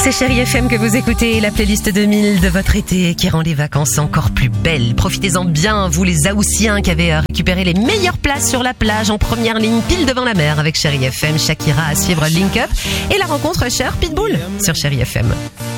C'est Chérie FM que vous écoutez, la playlist 2000 de votre été qui rend les vacances encore plus belles. Profitez-en bien, vous les Haussiens qui avez récupéré les meilleures places sur la plage en première ligne pile devant la mer avec Chérie FM. Shakira à suivre Link Up et la rencontre Cher Pitbull sur Chérie FM.